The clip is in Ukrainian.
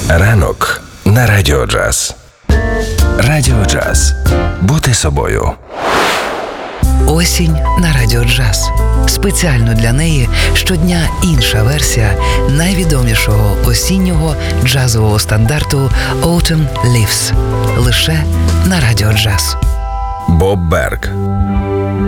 Ранок на Радіо Джаз. Радіо Джаз. Бути собою. Осінь на Радіо Джаз. Спеціально для неї щодня інша версія найвідомішого осіннього джазового стандарту Autumn Leaves. Лише на Радіо Джаз. Боб Берг.